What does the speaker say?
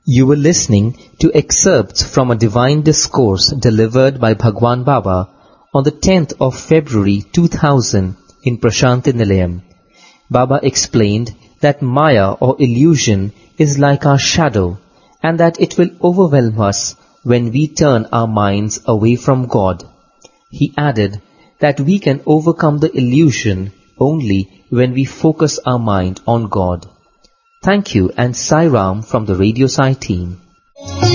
You were listening to excerpts from a divine discourse delivered by Bhagwan Baba on the 10th of February 2000 in Prashanti Nilayam. Baba explained that Maya or illusion is like our shadow and that it will overwhelm us when we turn our minds away from God. He added that we can overcome the illusion only when we focus our mind on God. Thank you and Sai Ram from the Radio Sai team.